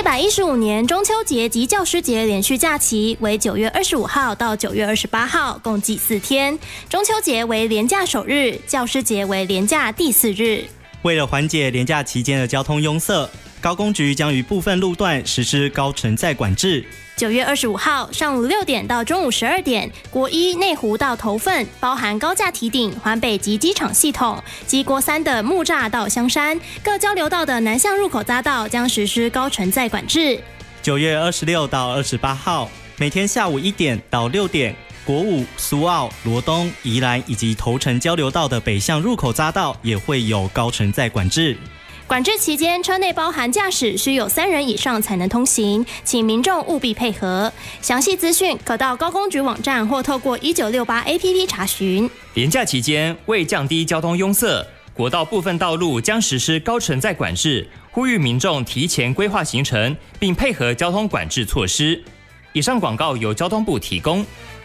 115年中秋节及教师节连续假期为9月25号到9月28号，共计4天。中秋节为连假首日，教师节为连假第4日。 为了缓解连假期间的交通拥塞，高公局将于部分路段实施高承载管制。 9月25号上午6点到中午12点，国一内湖到头份，包含高架堤顶、环北及机场系统及国3的木栅到香山各交流道的南向入口匝道将实施高承载管制。 9月26到28号，每天下午1点到6点，国五、苏澳、罗东、宜兰以及头城交流道的北向入口匝道也会有高承载管制。 管制期间，车内包含驾驶需有3人以上才能通行，请民众务必配合。详细资讯可到高公局网站或透过1968 APP 查询。 连假期间，为降低交通拥塞，国道部分道路将实施高承载管制，呼吁民众提前规划行程，并配合交通管制措施。以上广告由交通部提供。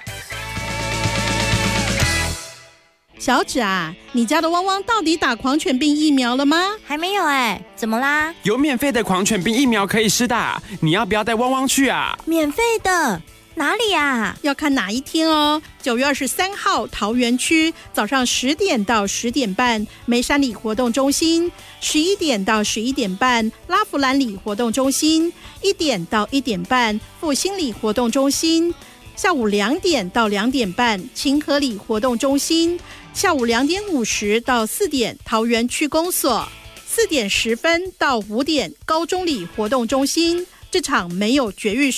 小芷啊，你家的汪汪到底打狂犬病疫苗了吗？ 还没有怎么啦？ 有免费的狂犬病疫苗可以施打，你要不要带汪汪去啊？ 免费的？哪里啊？ 要看哪一天哦。9月23号，桃园区早上10点到10点半，梅山里活动中心；11点到11点半，拉弗兰里活动中心；1点到1点半，复兴里活动中心；下午2点到2点半，清河里活动中心；下午2点50到4点，桃园区公所；4点10分到5点，高中里活动中心。这场没有绝育